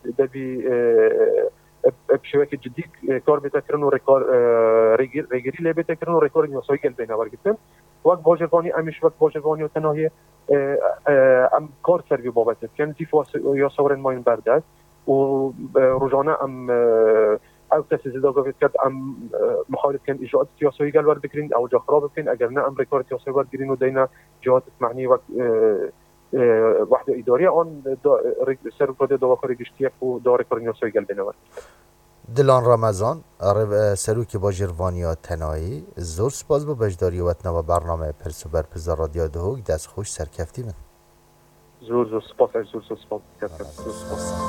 دبی بشوكة جدي كار بتكرن وريكار ريجري اللي بتكرن وريكار نوصل قلب بينا ورقتن وقت باجرفاني أمش وقت باجرفاني وتناهي أم كار سربي بابته كان دي فاس يصورن ماين برداد ورجعنا أم أو تسيز داغويت كات أم مخالف كان إجراءات سياسية قال ورد بكرين أو جخراب بكرين أجرنا أم ريكار سياسي ورد بكرين ودينا جهات معني وقت وحده إدارية آن سرکرده دواکاری گشتیه و داره کارنیا سوی گل بینوار. دلان رمضان سروکی با جروانیا تنایی زور سپاس با بجداری وطن و برنامه پرسوبر پزا رادیو دهوگ دست خوش سرکفتی من. زور سپاس.